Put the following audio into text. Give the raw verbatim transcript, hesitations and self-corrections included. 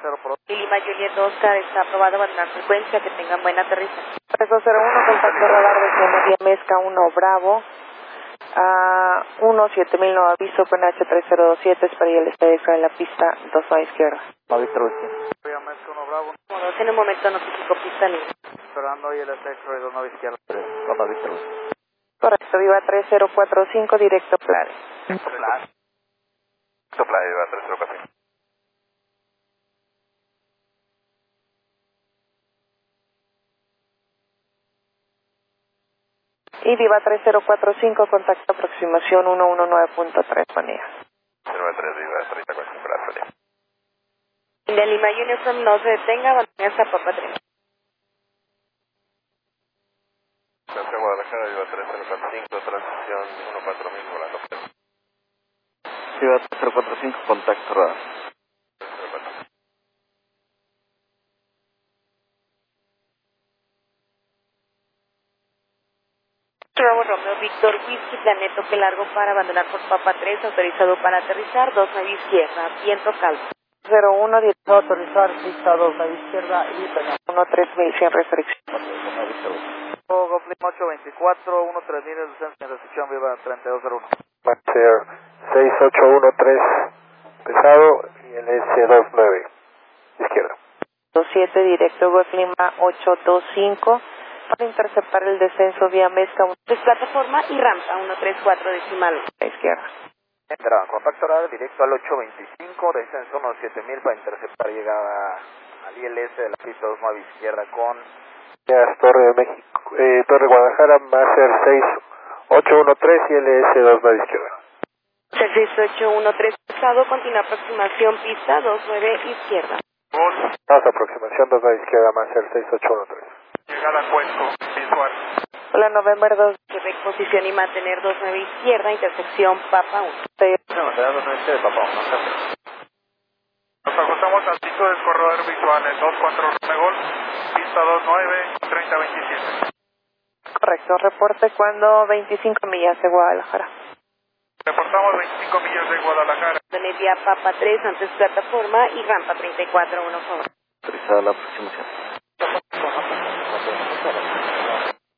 cero por Y Lima Juliet Oscar está aprobado abandonar frecuencia, que tengan buena aterrizaje. tres dos cero uno, contacto radar de Vía Mezca uno Bravo. A uno siete mil no aviso, P N H tres cero dos siete, espera y el estadio en la pista dos a izquierda. Va Víctor Whisky. Vía Mezca uno Bravo. Como dos en el momento notifico pista libre. Esperando ahí el estadio dos a izquierda. Va Víctor Whisky. Correcto, Viva tres cero cuatro cinco, directo Plade. Directo Plade. Directo Plade, Viva tres cero cuatro cinco. Y Viva tres cero cuatro cinco, contacto aproximación ciento diecinueve punto tres, maneja. cero tres, Viva treinta y cuatro, gracias. De Lima Uniform no se detenga, abandone hasta Papa tres. Gracias, Guadalajara, Viva tres cero cuatro cinco, transición uno cuatro mil, volando. Viva tres cero cuatro cinco, contacto radar. Bravo Romeo Víctor Whisky, Planeto que largo para abandonar por Papa tres, autorizado para aterrizar, dos nueve izquierda, viento calmo. cero uno, directo autorizar, pista dos nueve izquierda y uno tres mil sin restricción. Goflim ocho veinticuatro, uno tres mil, descenso sin restricción, Viva treinta y dos cero uno. Maxair seis ocho uno tres, pesado y el S dos nueve, izquierda. dos siete, directo Goflim ocho dos cinco. Para interceptar el descenso vía Mezca, es plataforma y rampa uno tres cuatro decimal a la izquierda. Entra, contacto radar directo al ocho veinticinco, descenso uno siete mil para interceptar llegada al I L S de la pista dos nueve izquierda con Torre de México, eh, Torre Guadalajara, Maser seis ocho uno tres y L S dos nueve izquierda. seis ocho uno tres pesado, continúa aproximación pista dos nueve izquierda. Vamos, aproximación dos nueve izquierda, Maser seis ocho uno tres. Llegada a Cuenco, visual. Hola, November dos, Quebec, posición y mantener dos nueve izquierda, intersección Papa uno. No, mantener dos nueve izquierda, Papa uno. Nos ajustamos altitud del corredor visual en dos cuatro Romegol, pista dos nueve, treinta veintisiete. Correcto, reporte cuando veinticinco millas de Guadalajara. Reportamos veinticinco millas de Guadalajara. Vía Papa tres, antes plataforma y rampa treinta y cuatro uno, favor. Autorizada la aproximación.